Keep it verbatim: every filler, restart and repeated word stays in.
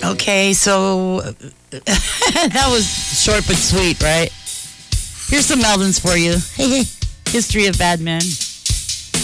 Okay, so that was short but sweet, right? Here's some Melvins for you. History of Bad Men.